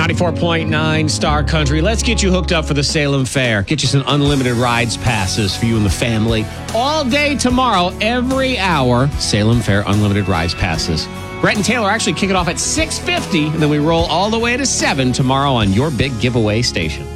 94.9 Star Country. Let's get you hooked up for the Salem Fair. Get you some unlimited rides passes for you and the family. All day tomorrow, every hour, Salem Fair unlimited rides passes. Brett and Taylor actually kick it off at 6:50, and then we roll all the way to 7 tomorrow on your big giveaway station.